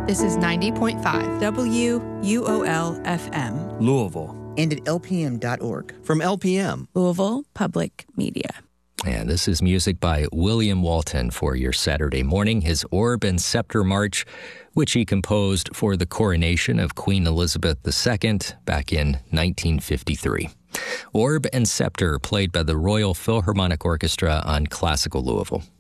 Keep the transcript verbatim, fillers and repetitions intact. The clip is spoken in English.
This is ninety point five W U O L F M. Louisville. And at L P M dot org. From L P M. Louisville Public Media. And this is music by William Walton for your Saturday morning, his Orb and Scepter March, which he composed for the coronation of Queen Elizabeth the Second back in nineteen fifty-three. Orb and Scepter, played by the Royal Philharmonic Orchestra on Classical Louisville.